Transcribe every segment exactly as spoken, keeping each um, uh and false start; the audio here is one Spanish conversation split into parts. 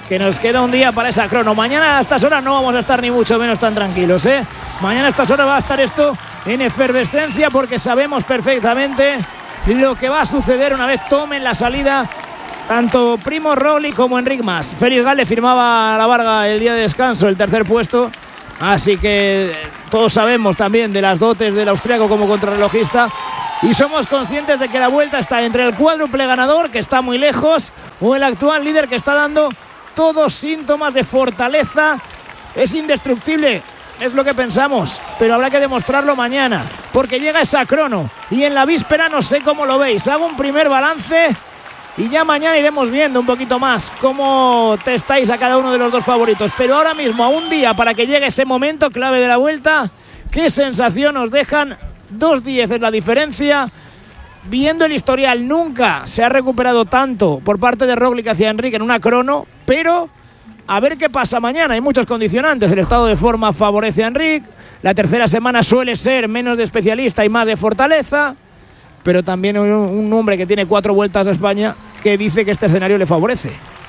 que nos queda un día para esa crono. Mañana a estas horas no vamos a estar ni mucho menos tan tranquilos, ¿eh? Mañana a estas horas va a estar esto en efervescencia, porque sabemos perfectamente lo que va a suceder una vez tomen la salida tanto Primo Roglic como Enric Mas. Félix Gall firmaba a la Varga el día de descanso el tercer puesto, así que todos sabemos también de las dotes del austriaco como contrarrelojista, y somos conscientes de que la vuelta está entre el cuádruple ganador, que está muy lejos, o el actual líder, que está dando todos síntomas de fortaleza. Es indestructible, es lo que pensamos, pero habrá que demostrarlo mañana, porque llega esa crono, y en la víspera no sé cómo lo veis. Hago un primer balance y ya mañana iremos viendo un poquito más cómo testáis a cada uno de los dos favoritos. Pero ahora mismo, a un día para que llegue ese momento clave de la vuelta, ¿qué sensación os dejan? dos diez es la diferencia. Viendo el historial, nunca se ha recuperado tanto por parte de Roglic hacia Enric en una crono, pero a ver qué pasa mañana. Hay muchos condicionantes. El estado de forma favorece a Enric, la tercera semana suele ser menos de especialista y más de fortaleza, pero también un, un hombre que tiene cuatro vueltas a España que dice que este escenario le favorece.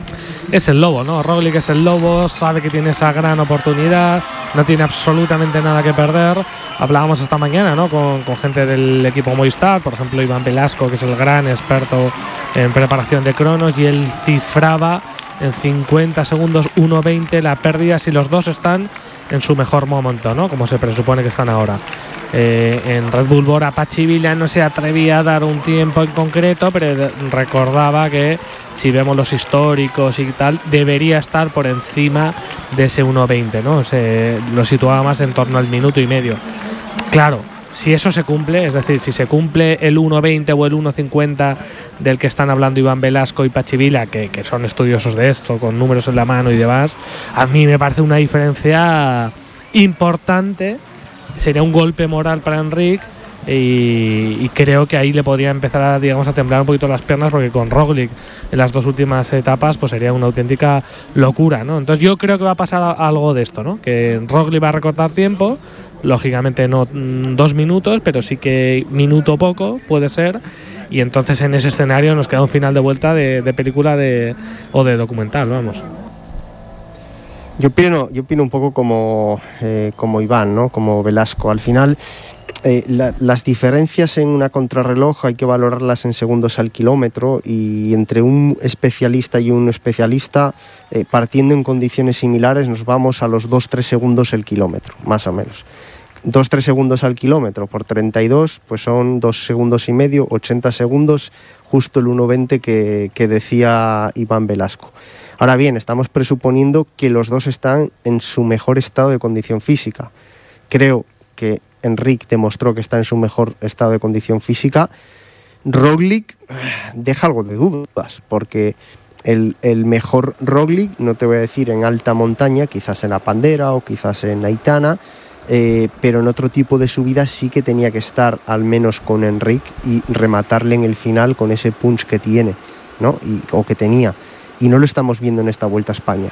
Es el lobo, ¿no? Roglic es el lobo, sabe que tiene esa gran oportunidad, no tiene absolutamente nada que perder. Hablábamos esta mañana, ¿no?, con, con gente del equipo Movistar, por ejemplo Iván Velasco, que es el gran experto en preparación de cronos, y él cifraba en cincuenta segundos uno veinte la pérdida si los dos están en su mejor momento, ¿no?, como se presupone que están ahora. Eh, en Red Bull Bora, Patxi Villa no se atrevía a dar un tiempo en concreto, pero recordaba que si vemos los históricos y tal, debería estar por encima de ese uno veinte, ¿no? Se lo situaba más en torno al minuto y medio. Claro, si eso se cumple, es decir, si se cumple el uno veinte o el uno cincuenta del que están hablando Iván Velasco y Patxi Villa, que, que son estudiosos de esto, con números en la mano y demás, a mí me parece una diferencia importante. Sería un golpe moral para Enric, y, y creo que ahí le podría empezar a, digamos, a temblar un poquito las piernas, porque con Roglic en las dos últimas etapas pues sería una auténtica locura, ¿no? Entonces yo creo que va a pasar algo de esto, ¿no? Que Roglic va a recortar tiempo, lógicamente no mm, dos minutos, pero sí que minuto poco puede ser, y entonces en ese escenario nos queda un final de vuelta de, de película de, o de documental, vamos. Yo opino, yo opino un poco como, eh, como Iván, ¿no?, como Velasco. Al final, eh, la, las diferencias en una contrarreloj hay que valorarlas en segundos al kilómetro, y entre un especialista y un especialista, eh, partiendo en condiciones similares, nos vamos a los dos tres segundos el kilómetro, más o menos. dos tres segundos al kilómetro por treinta y dos, pues son dos segundos y medio, ochenta segundos, justo el uno veinte que, que decía Iván Velasco. Ahora bien, estamos presuponiendo que los dos están en su mejor estado de condición física. Creo que Enric demostró que está en su mejor estado de condición física. Roglic deja algo de dudas, porque el, el mejor Roglic, no te voy a decir en alta montaña, quizás en la Pandera o quizás en Aitana, eh, pero en otro tipo de subida sí que tenía que estar al menos con Enric y rematarle en el final con ese punch que tiene, ¿no? Y, o que tenía. Y no lo estamos viendo en esta Vuelta a España.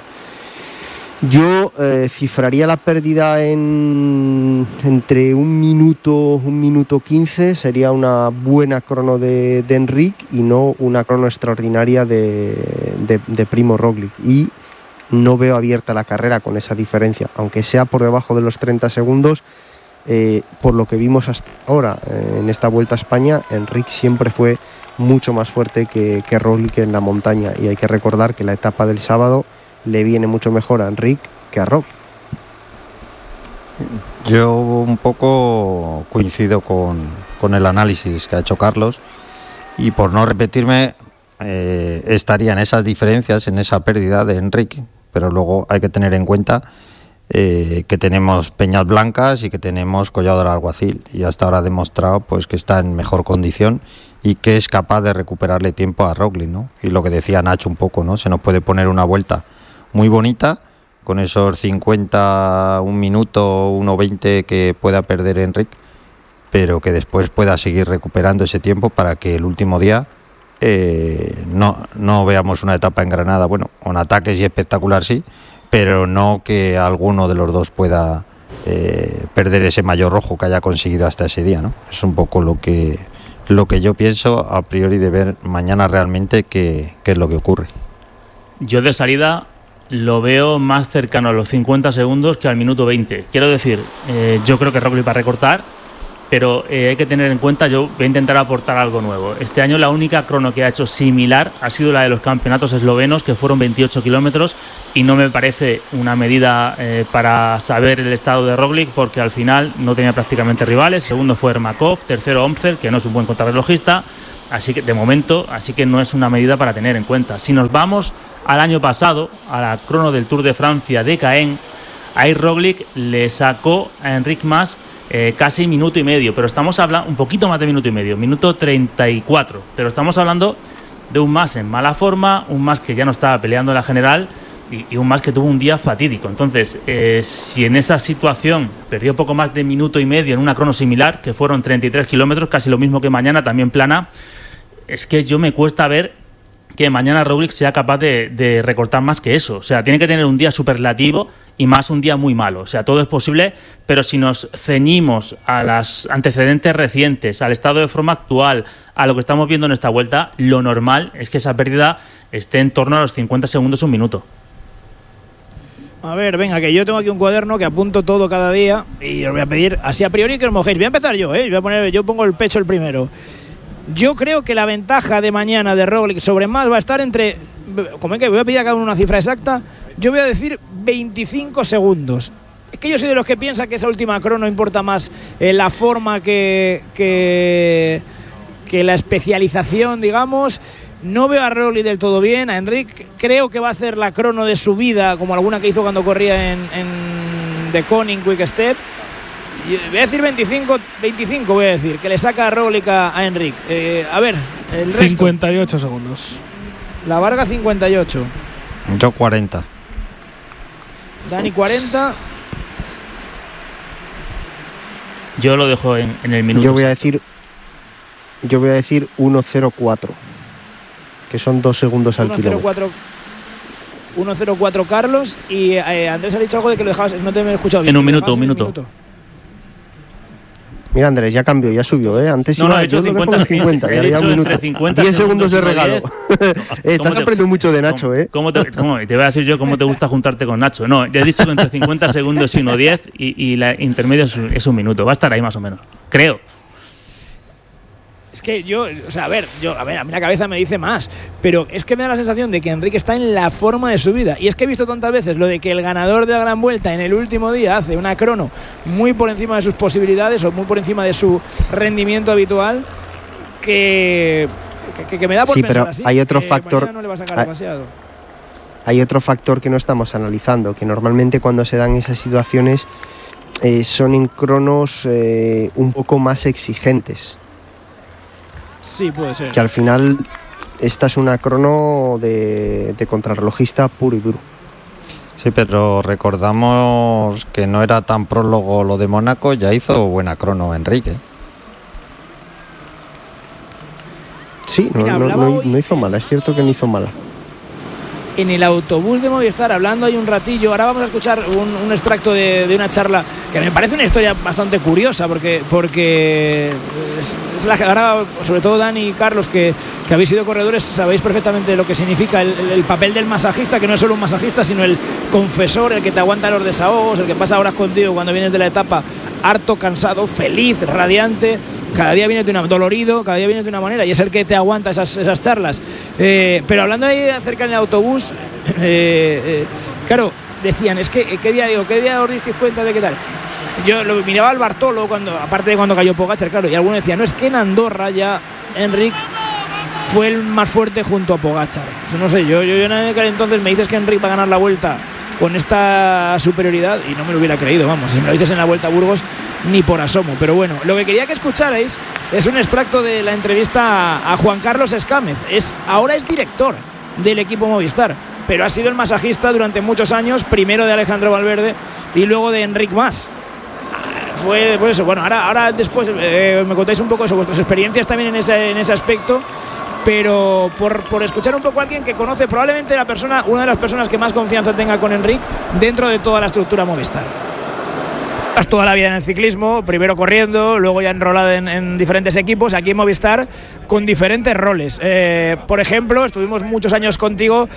Yo eh, cifraría la pérdida en entre un minuto, un minuto quince, sería una buena crono de, de Enric, y no una crono extraordinaria de, de, de Primo Roglic. Y no veo abierta la carrera con esa diferencia, aunque sea por debajo de los treinta segundos. Eh, por lo que vimos hasta ahora eh, en esta Vuelta a España, Enric siempre fue mucho más fuerte que, que Roglic en la montaña, y hay que recordar que la etapa del sábado le viene mucho mejor a Enric que a Roglic. Yo un poco coincido con, con el análisis que ha hecho Carlos, y por no repetirme, eh, estarían esas diferencias en esa pérdida de Enric, pero luego hay que tener en cuenta Eh, que tenemos Peñas Blancas y que tenemos Collado del Alguacil, y hasta ahora ha demostrado pues que está en mejor condición y que es capaz de recuperarle tiempo a Roglic, ¿no? Y lo que decía Nacho un poco, ¿no? Se nos puede poner una vuelta muy bonita con esos cincuenta, un minuto, uno veinte que pueda perder Enric, pero que después pueda seguir recuperando ese tiempo para que el último día eh, no, no veamos una etapa en Granada, bueno, con ataques y espectacular sí, pero no que alguno de los dos pueda eh, perder ese maillot rojo que haya conseguido hasta ese día, ¿no? Es un poco lo que lo que yo pienso a priori de ver mañana realmente qué, qué es lo que ocurre. Yo de salida lo veo más cercano a los cincuenta segundos que al minuto veinte. Quiero decir, eh, yo creo que Roglic va a recortar, pero eh, hay que tener en cuenta, yo voy a intentar aportar algo nuevo. Este año la única crono que ha hecho similar ha sido la de los campeonatos eslovenos, que fueron veintiocho kilómetros, y no me parece una medida eh, para saber el estado de Roglic, porque al final no tenía prácticamente rivales. Segundo fue Ermakov, tercero Omzet, que no es un buen contrarrelojista, así que de momento, así que no es una medida para tener en cuenta. Si nos vamos al año pasado, a la crono del Tour de Francia de Caen, ahí Roglic le sacó a Enric Mas Eh, casi minuto y medio, pero estamos hablando un poquito más de minuto y medio, minuto treinta y cuatro, pero estamos hablando de un Mas en mala forma, un Mas que ya no estaba peleando en la general y, y un Mas que tuvo un día fatídico. Entonces, eh, si en esa situación perdió poco más de minuto y medio en una crono similar, que fueron treinta y tres kilómetros, casi lo mismo que mañana, también plana, es que yo me cuesta ver que mañana Roglic sea capaz de, de recortar más que eso. O sea, tiene que tener un día superlativo y más un día muy malo. O sea, todo es posible, pero si nos ceñimos a los antecedentes recientes, al estado de forma actual, a lo que estamos viendo en esta vuelta, lo normal es que esa pérdida esté en torno a los cincuenta segundos, un minuto. A ver, venga, que yo tengo aquí un cuaderno que apunto todo cada día y os voy a pedir, así a priori, que os mojéis. Voy a empezar yo, ¿eh? Voy a poner, yo pongo el pecho el primero. Yo creo que la ventaja de mañana de Roglic sobre Mas va a estar entre, como es que voy a pedir a cada uno una cifra exacta, yo voy a decir veinticinco segundos. Es que yo soy de los que piensa que esa última crono importa más eh, la forma que, que, que la especialización, digamos. No veo a Roglic del todo bien, a Enric creo que va a hacer la crono de su vida, como alguna que hizo cuando corría en, en The Koning Quick Step. Voy a decir veinticinco, veinticinco voy a decir, que le saca a Roglic a, a Enric. Eh, a ver, el resto. cincuenta y ocho segundos. La Varga cincuenta y ocho. Yo cuarenta. Dani cuarenta. Yo lo dejo en, en el minuto. Yo voy a decir Yo voy a decir uno cero cuatro, que son dos segundos al kilómetro. uno cero cuatro Carlos. Y eh, Andrés ha dicho algo de que lo dejabas, no te he escuchado bien. En un minuto, un minuto. minuto. Mira, Andrés, ya cambió, ya subió, ¿eh? Antes no, iba, no, he hecho yo cincuenta, lo dejo en cincuenta, he ya había hecho un minuto. entre cincuenta diez segundos de uno regalo. eh, estás aprendiendo mucho de Nacho, ¿cómo, ¿eh? ¿cómo te, cómo, te voy a decir yo cómo te gusta juntarte con Nacho. No, ya he dicho que entre cincuenta segundos y uno diez y, y la intermedia es, es un minuto. Va a estar ahí más o menos, creo. Es que yo, o sea, a ver, yo, a ver, a mí la cabeza me dice más, pero es que me da la sensación de que Enrique está en la forma de su vida. Y es que he visto tantas veces lo de que el ganador de la Gran Vuelta en el último día hace una crono muy por encima de sus posibilidades o muy por encima de su rendimiento habitual, que, que, que me da por sí, pensar pero así, hay otro que factor. no le va a sacar hay, demasiado. hay otro factor que no estamos analizando, que normalmente cuando se dan esas situaciones eh, son en cronos eh, un poco más exigentes. Sí, puede ser. Que al final esta es una crono de, de contrarrelojista puro y duro. Sí, pero recordamos que no era tan prólogo lo de Mónaco, ya hizo buena crono Enrique. Sí, no, Mira, no, no, hoy, no hizo mala, es cierto que no hizo mala. En el autobús de Movistar, hablando hay un ratillo. Ahora vamos a escuchar un, un extracto de, de una charla que me parece una historia bastante curiosa, porque porque es, es la, ahora, sobre todo Dani y Carlos, que, que habéis sido corredores, sabéis perfectamente lo que significa el, el, el papel del masajista, que no es solo un masajista, sino el confesor, el que te aguanta los desahogos, el que pasa horas contigo cuando vienes de la etapa harto, cansado, feliz, radiante. Cada día vienes de una, dolorido, cada día vienes de una manera, y es el que te aguanta esas, esas charlas. Eh, pero hablando ahí acerca del autobús, eh, eh, claro, decían, es que, ¿qué día digo? ¿Qué día os disteis cuenta de qué tal? Yo lo miraba al Bartolo, cuando, aparte de cuando cayó Pogačar, claro, y algunos decían, no, es que en Andorra ya Enric fue el más fuerte junto a Pogačar. No sé, yo, yo, yo en aquel entonces me dices que Enric va a ganar la Vuelta con esta superioridad y no me lo hubiera creído, vamos, si me lo dices en la Vuelta a Burgos ni por asomo. Pero bueno, lo que quería que escucharais es un extracto de la entrevista a, a Juan Carlos Escámez. Es, ahora es director del equipo Movistar, pero ha sido el masajista durante muchos años, primero de Alejandro Valverde y luego de Enric Mas. Fue pues eso, bueno, ahora, ahora después eh, me contáis un poco eso, vuestras experiencias también en ese, en ese aspecto. Pero por, por escuchar un poco a alguien que conoce probablemente la persona, una de las personas que más confianza tenga con Enric dentro de toda la estructura Movistar. Toda la vida en el ciclismo, primero corriendo, luego ya enrolado en, en diferentes equipos, aquí en Movistar, con diferentes roles. Eh, por ejemplo, estuvimos muchos años contigo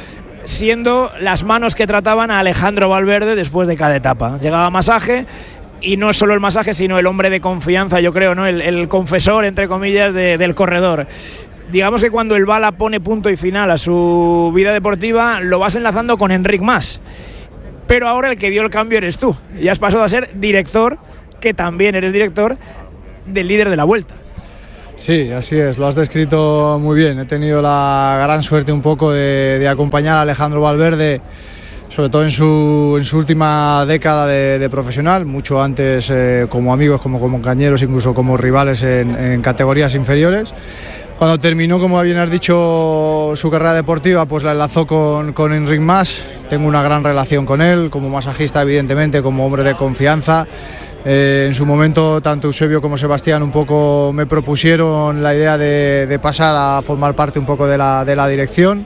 siendo las manos que trataban a Alejandro Valverde después de cada etapa. Llegaba masaje, y no solo el masaje, sino el hombre de confianza, yo creo, ¿no? El, el confesor, entre comillas, de, del corredor. Digamos que cuando el Bala pone punto y final a su vida deportiva, lo vas enlazando con Enric Mas. Pero ahora el que dio el cambio eres tú. Y has pasado a ser director, que también eres director, del líder de la Vuelta. Sí, así es, lo has descrito muy bien. He tenido la gran suerte un poco de, de acompañar a Alejandro Valverde, sobre todo en su, en su última década de, de profesional, mucho antes eh, como amigos, como, como compañeros, incluso como rivales en, en categorías inferiores. Cuando terminó, como bien has dicho, su carrera deportiva, pues la enlazó con, con Enric Mas. Tengo una gran relación con él, como masajista, evidentemente, como hombre de confianza. Eh, en su momento, tanto Eusebio como Sebastián un poco me propusieron la idea de, de pasar a formar parte un poco de la, de la dirección.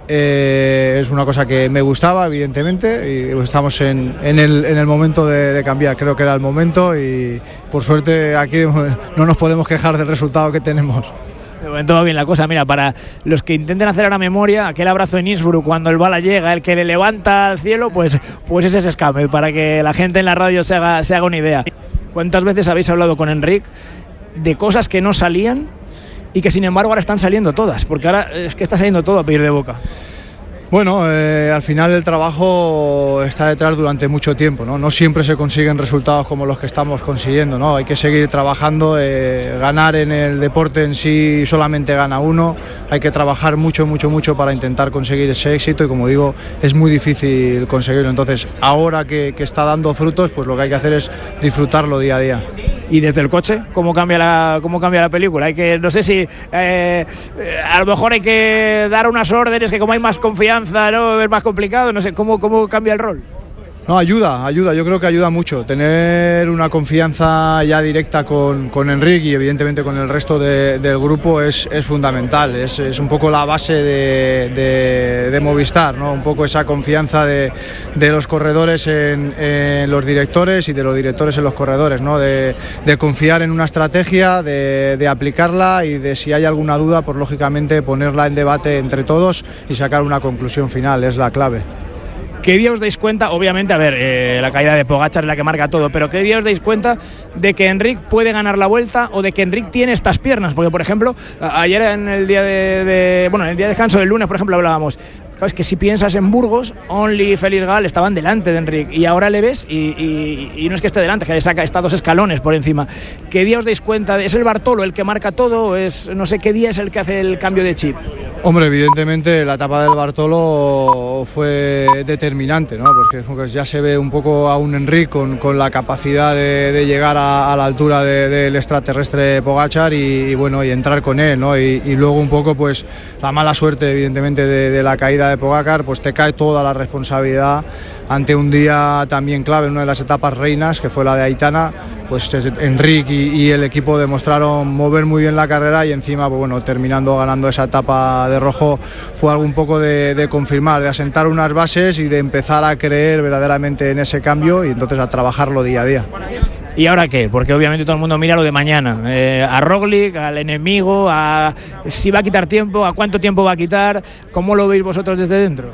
Eh, es una cosa que me gustaba, evidentemente, y estamos en, en, el, en el momento de, de cambiar. Creo que era el momento y, por suerte, aquí no nos podemos quejar del resultado que tenemos. De momento va bien la cosa. Mira, para los que intenten hacer ahora memoria, aquel abrazo en Innsbruck cuando el Bala llega, el que le levanta al cielo, pues, pues ese es Escame, para que la gente en la radio se haga, se haga una idea. ¿Cuántas veces habéis hablado con Enric de cosas que no salían y que sin embargo ahora están saliendo todas? Porque ahora es que está saliendo todo a pedir de boca. Bueno, eh, al final el trabajo está detrás durante mucho tiempo, ¿no? No siempre se consiguen resultados como los que estamos consiguiendo, ¿no? Hay que seguir trabajando, eh, ganar en el deporte en sí solamente gana uno, hay que trabajar mucho, mucho, mucho para intentar conseguir ese éxito y, como digo, es muy difícil conseguirlo. Entonces, ahora que, que está dando frutos, pues lo que hay que hacer es disfrutarlo día a día. Y desde el coche, ¿cómo cambia la, cómo cambia la película? Hay que, no sé si eh, a lo mejor hay que dar unas órdenes que como hay más confianza, ¿no? Es más complicado, no sé, ¿cómo, cómo cambia el rol? No, ayuda, ayuda, yo creo que ayuda mucho. Tener una confianza ya directa con, con Enric y evidentemente con el resto de, del grupo es, es fundamental. Es, es un poco la base de, de, de Movistar, ¿no? Un poco esa confianza de, de los corredores en, en los directores y de los directores en los corredores, ¿no? De, de confiar en una estrategia, de, de aplicarla y de, si hay alguna duda, pues lógicamente ponerla en debate entre todos y sacar una conclusión final, es la clave. ¿Qué día os dais cuenta? Obviamente, a ver, eh, la caída de Pogačar es la que marca todo, pero ¿qué día os dais cuenta de que Enric puede ganar la Vuelta o de que Enric tiene estas piernas? Porque, por ejemplo, ayer en el día de, de bueno, en el día de descanso del lunes, por ejemplo, hablábamos. Claro, es que si piensas en Burgos, Only y Félix Gal estaban delante de Enric y ahora le ves y, y, y no es que esté delante, que le saca, está dos escalones por encima. ¿Qué día os dais cuenta? ¿Es el Bartolo el que marca todo? ¿Es, no sé qué día es el que hace el cambio de chip? Hombre, evidentemente la etapa del Bartolo fue determinante, ¿no? Porque ya se ve un poco a un Enric con, con la capacidad de, de llegar a, a la altura de, del extraterrestre Pogačar y, y bueno, y entrar con él, ¿no? Y, y luego un poco pues la mala suerte evidentemente de, de la caída de Pogačar, pues te cae toda la responsabilidad ante un día también clave, una de las etapas reinas que fue la de Aitana. Pues Enric y, y el equipo demostraron mover muy bien la carrera y encima, pues bueno, terminando ganando esa etapa de rojo, fue algo un poco de, de confirmar, de asentar unas bases y de empezar a creer verdaderamente en ese cambio y entonces a trabajarlo día a día. ¿Y ahora qué? Porque obviamente todo el mundo mira lo de mañana, eh, a Roglic, al enemigo, a si va a quitar tiempo, a cuánto tiempo va a quitar, ¿cómo lo veis vosotros desde dentro?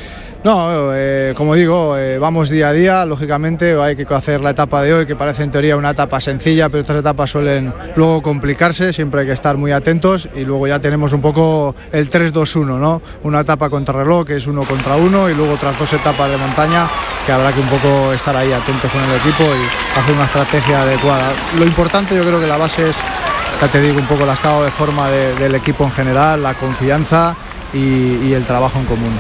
No, eh, como digo, eh, vamos día a día, lógicamente hay que hacer la etapa de hoy, que parece en teoría una etapa sencilla, pero estas etapas suelen luego complicarse, siempre hay que estar muy atentos y luego ya tenemos un poco el tres dos uno, ¿no? Una etapa contrarreloj que es uno contra uno y luego otras dos etapas de montaña que habrá que un poco estar ahí atentos con el equipo y hacer una estrategia adecuada. Lo importante, yo creo que la base es, ya te digo, un poco el estado de forma de, del equipo en general, la confianza y, y el trabajo en común.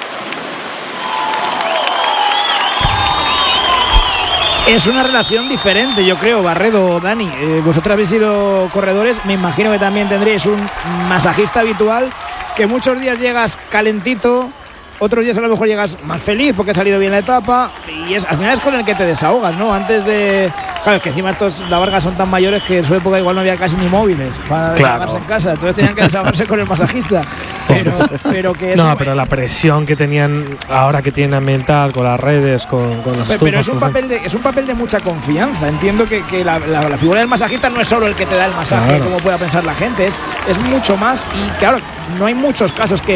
Es una relación diferente, yo creo, Barredo, Dani. Eh, vosotros habéis sido corredores, me imagino que también tendréis un masajista habitual, que muchos días llegas calentito, otros días a lo mejor llegas más feliz porque ha salido bien la etapa y es, al final es con el que te desahogas, ¿no? Antes de... Claro, es que encima estos, la Varga, son tan mayores que en su época igual no había casi ni móviles para desahogarse claro. en casa, entonces tenían que desahogarse con el masajista. Pero, pero que eso, no, pero la presión que tenían ahora que tienen mental con las redes, con, con las Pero, pero es, un papel de, es un papel de mucha confianza. Entiendo que, que la, la, la figura del masajista no es solo el que te da el masaje, claro. como pueda pensar la gente, es, es mucho más y claro, no hay muchos casos que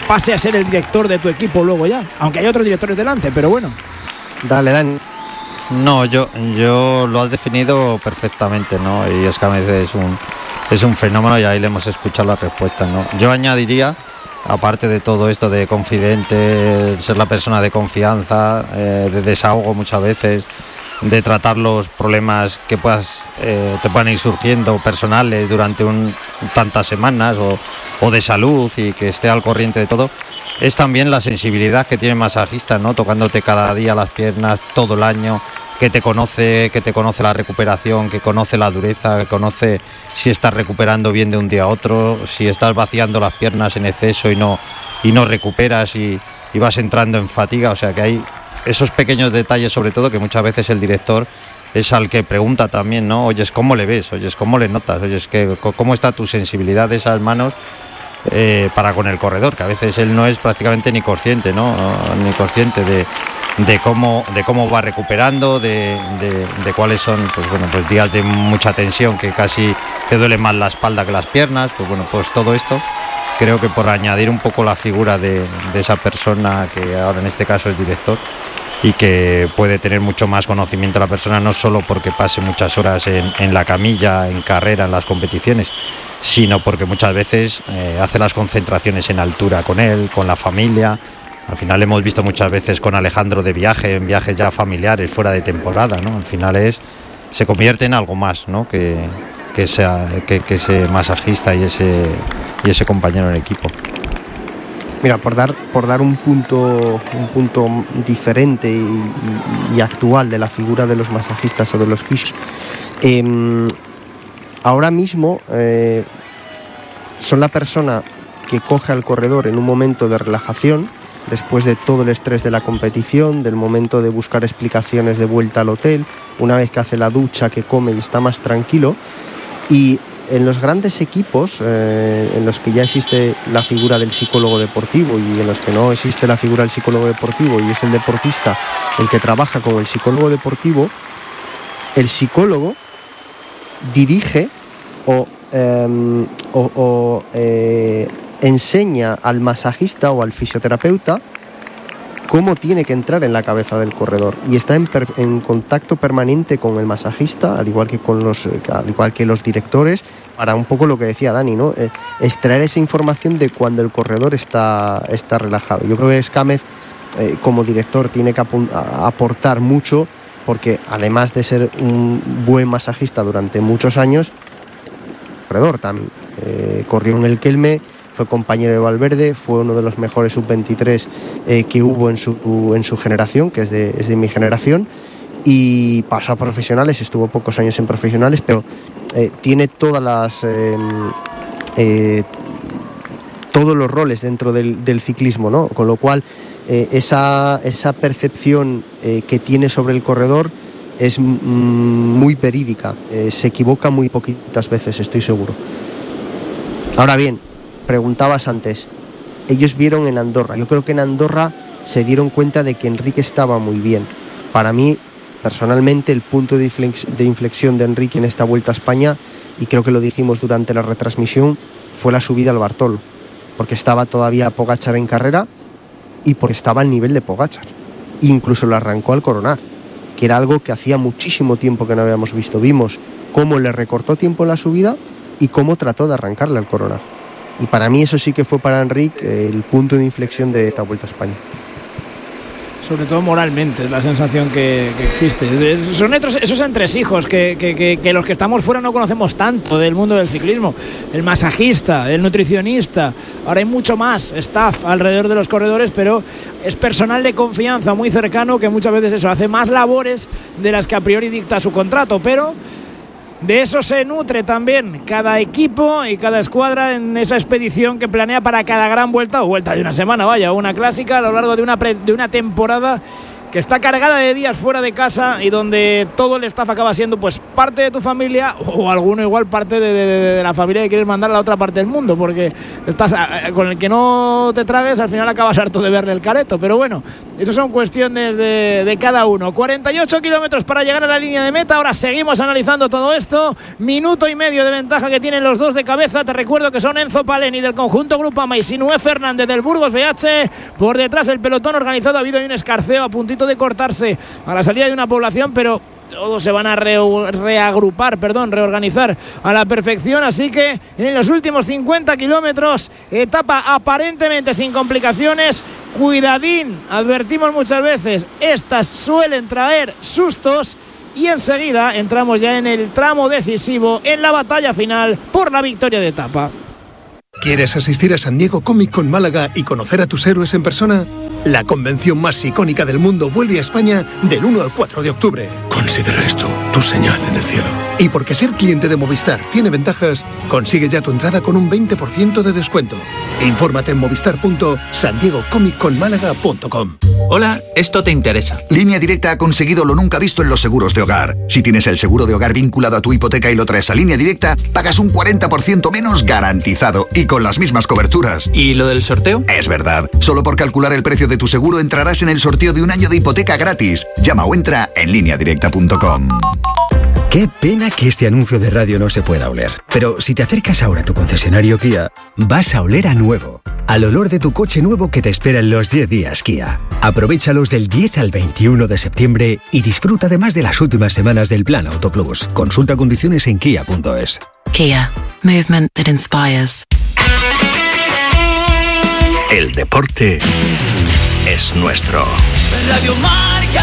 pase a ser el director de tu equipo luego ya, aunque hay otros directores delante, pero bueno. Dale, Dan. No, yo, yo lo has definido perfectamente, ¿no? Y Escámez es un, es un fenómeno y ahí le hemos escuchado la respuesta, ¿no? Yo añadiría, aparte de todo esto de confidente, ser la persona de confianza, eh, de desahogo muchas veces, de tratar los problemas que puedas eh, te puedan ir surgiendo personales durante un, tantas semanas o, o de salud y que esté al corriente de todo, es también la sensibilidad que tiene el masajista, ¿no? Tocándote cada día las piernas todo el año, que te conoce, que te conoce la recuperación, que conoce la dureza, que conoce si estás recuperando bien de un día a otro, si estás vaciando las piernas en exceso y no, y no recuperas y, y vas entrando en fatiga. O sea que hay esos pequeños detalles, sobre todo, que muchas veces el director es al que pregunta también, ¿no? Oyes, ¿cómo le ves? Oyes, ¿cómo le notas? Oyes, que, ¿cómo está tu sensibilidad de esas manos eh, para con el corredor? Que a veces él no es prácticamente ni consciente, ¿no? Ni consciente de, de cómo de cómo va recuperando, de, de, de cuáles son, pues bueno, pues días de mucha tensión que casi te duele más la espalda que las piernas. Pues bueno, pues todo esto creo que por añadir un poco la figura de, de esa persona que ahora en este caso es director y que puede tener mucho más conocimiento la persona, no solo porque pase muchas horas en, en la camilla, en carrera, en las competiciones, sino porque muchas veces eh, hace las concentraciones en altura con él, con la familia. Al final hemos visto muchas veces con Alejandro de viaje, en viajes ya familiares, fuera de temporada, ¿no? Al final es, se convierte en algo más, ¿no? Que, que, sea, que, que ese masajista y ese, y ese compañero en equipo. Mira, por dar, por dar un punto, un punto diferente y, y, y actual de la figura de los masajistas o de los fisios, eh, ahora mismo eh, son la persona que coge al corredor en un momento de relajación, después de todo el estrés de la competición, del momento de buscar explicaciones de vuelta al hotel, una vez que hace la ducha, que come y está más tranquilo. Y en los grandes equipos, eh, en los que ya existe la figura del psicólogo deportivo y en los que no existe la figura del psicólogo deportivo y es el deportista el que trabaja con el psicólogo deportivo, el psicólogo dirige o, eh, o, o eh, enseña al masajista o al fisioterapeuta cómo tiene que entrar en la cabeza del corredor y está en, per, en contacto permanente con el masajista, al igual que con los, al igual que los directores, para un poco lo que decía Dani, ¿no? Eh, extraer esa información de cuando el corredor está, está relajado. Yo creo que Escámez, eh, como director, tiene que apun- a aportar mucho, porque además de ser un buen masajista durante muchos años, corredor también. Eh, corrió en el Kelme, fue compañero de Valverde, fue uno de los mejores sub veintitrés eh, que hubo en su, en su generación, que es de, es de mi generación, y pasó a profesionales, estuvo pocos años en profesionales, pero eh, tiene todas las eh, eh, todos los roles dentro del, del ciclismo, ¿no? Con lo cual eh, esa, esa percepción eh, que tiene sobre el corredor es mm, muy verídica, eh, se equivoca muy poquitas veces, estoy seguro. Ahora bien, preguntabas antes, ellos vieron en Andorra, yo creo que en Andorra se dieron cuenta de que Enric estaba muy bien. Para mí, personalmente, el punto de inflexión de Enric en esta Vuelta a España, y creo que lo dijimos durante la retransmisión, fue la subida al Bartolo, porque estaba todavía Pogačar en carrera y porque estaba al nivel de Pogačar, incluso lo arrancó al coronar, que era algo que hacía muchísimo tiempo que no habíamos visto. Vimos cómo le recortó tiempo en la subida y cómo trató de arrancarle al coronar. Y para mí eso sí que fue para Enric el punto de inflexión de esta Vuelta a España. Sobre todo moralmente, es la sensación que, que existe. Son esos, esos entresijos que, que, que, que los que estamos fuera no conocemos tanto del mundo del ciclismo. El masajista, el nutricionista, ahora hay mucho más staff alrededor de los corredores, pero es personal de confianza muy cercano que muchas veces eso hace más labores de las que a priori dicta su contrato, pero de eso se nutre también cada equipo y cada escuadra en esa expedición que planea para cada gran vuelta o vuelta de una semana, vaya, una clásica a lo largo de una, pre, de una temporada que está cargada de días fuera de casa y donde todo el staff acaba siendo pues parte de tu familia o alguno igual parte de, de, de la familia que quieres mandar a la otra parte del mundo, porque estás con el que no te tragues, al final acabas harto de verle el careto. Pero bueno, eso son cuestiones de, de cada uno. cuarenta y ocho kilómetros para llegar a la línea de meta. Ahora seguimos analizando todo esto. Minuto y medio de ventaja que tienen los dos de cabeza. Te recuerdo que son Enzo Paleni del conjunto Grupama y Sinué Fernández del Burgos B H. Por detrás el pelotón organizado. Ha habido un escarceo a puntito de cortarse a la salida de una población, pero todos se van a re reagrupar, perdón, reorganizar a la perfección. Así que en los últimos cincuenta kilómetros, etapa aparentemente sin complicaciones. Cuidadín, advertimos muchas veces, estas suelen traer sustos. Y enseguida entramos ya en el tramo decisivo, en la batalla final por la victoria de etapa. ¿Quieres asistir a San Diego Comic Con Málaga y conocer a tus héroes en persona? La convención más icónica del mundo vuelve a España del uno al cuatro de octubre. Considera esto tu señal en el cielo. Y porque ser cliente de Movistar tiene ventajas, consigue ya tu entrada con un veinte por ciento de descuento. Infórmate en movistar punto san diego comic con málaga punto com. Hola, esto te interesa. Línea Directa ha conseguido lo nunca visto en los seguros de hogar. Si tienes el seguro de hogar vinculado a tu hipoteca y lo traes a Línea Directa, pagas un cuarenta por ciento menos garantizado y con las mismas coberturas. ¿Y lo del sorteo? Es verdad. Solo por calcular el precio de tu seguro entrarás en el sorteo de un año de hipoteca gratis. Llama o entra en línea directa punto com. Qué pena que este anuncio de radio no se pueda oler. Pero si te acercas ahora a tu concesionario Kia, vas a oler a nuevo. Al olor de tu coche nuevo que te espera en los diez días Kia. Aprovéchalos del diez al veintiuno de septiembre y disfruta además de las últimas semanas del Plan Auto Plus. Consulta condiciones en kia punto es. Kia. Movement that inspires. El deporte es nuestro. Radio Marca.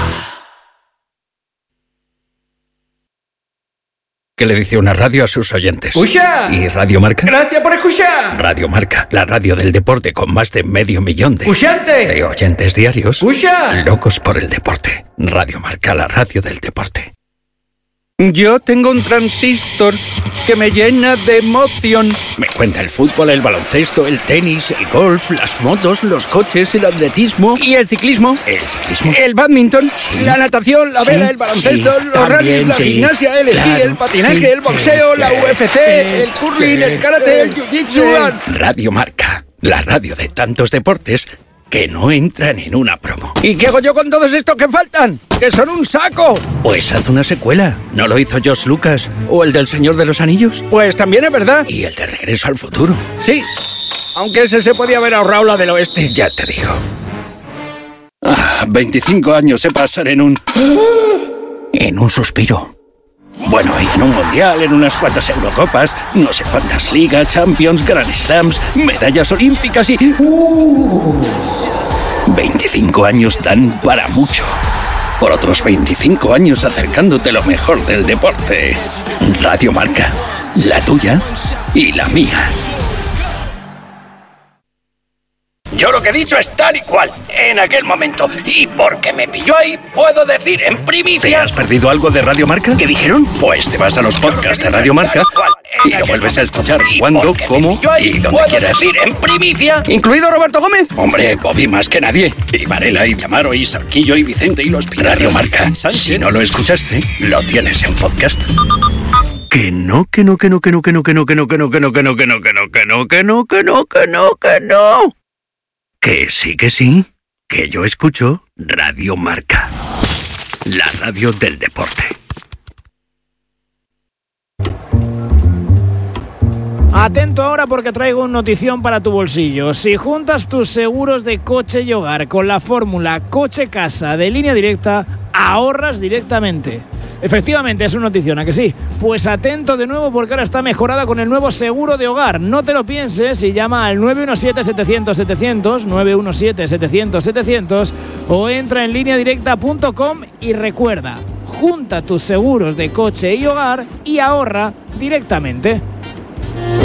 ¿Qué le dice una radio a sus oyentes? ¡Escucha! ¿Y Radio Marca? ¡Gracias por escuchar! Radio Marca, la radio del deporte con más de medio millón de... ¡Escuchante! De oyentes diarios. ¡Escucha! Locos por el deporte. Radio Marca, la radio del deporte. Yo tengo un transistor que me llena de emoción. Me cuenta el fútbol, el baloncesto, el tenis, el golf, las motos, los coches, el atletismo... ¿Y el ciclismo? ¿El ciclismo? El badminton, sí. La natación, la vela, sí, el baloncesto, sí, los rallies, la sí. gimnasia, el esquí, claro, el patinaje, sí, el boxeo, sí, la U F C, sí, el curling, sí, el karate, el jiu-jitsu... Sí. Radio Marca, la radio de tantos deportes que no entran en una promo. ¿Y qué hago yo con todos estos que faltan? ¡Que son un saco! Pues haz una secuela. ¿No lo hizo George Lucas? ¿O el del Señor de los Anillos? Pues también es verdad. ¿Y el de Regreso al Futuro? Sí, aunque ese se podía haber ahorrado la del oeste. Ya te digo. Ah, veinticinco años se pasan en un... en un suspiro. Bueno, y en un mundial, en unas cuantas Eurocopas, no sé cuántas ligas, Champions, Grand Slams, medallas olímpicas y... Uh, veinticinco años dan para mucho. Por otros veinticinco años acercándote lo mejor del deporte. Radio Marca, la tuya y la mía. Yo lo que he dicho es tal y cual, en aquel momento. Y porque me pilló ahí, puedo decir en primicia... ¿Te has perdido algo de Radio Marca? ¿Qué dijeron? Pues te vas a los podcasts de Radio Marca y lo vuelves a escuchar cuando, cómo y donde quieras. Decir en primicia, incluido Roberto Gómez. Hombre, Bobby más que nadie. Y Varela, y Amaro, y Sarquillo, y Vicente, y los Radio Marca. Si no lo escuchaste, lo tienes en podcast. Que no, que no, que no, que no, que no, que no, que no, que no, que no, que no, que no, que no, que no, que no, que no, que no, que no. Que sí, que sí, que yo escucho Radio Marca, la radio del deporte. Atento ahora porque traigo una notición para tu bolsillo. Si juntas tus seguros de coche y hogar con la fórmula Coche-Casa de Línea Directa, ahorras directamente. Efectivamente, es una notición, ¿a que sí? Pues atento de nuevo porque ahora está mejorada con el nuevo seguro de hogar. No te lo pienses y llama al nueve uno siete, setecientos, setecientos, nueve uno siete, setecientos, setecientos o entra en línea directa punto com y recuerda, junta tus seguros de coche y hogar y ahorra directamente.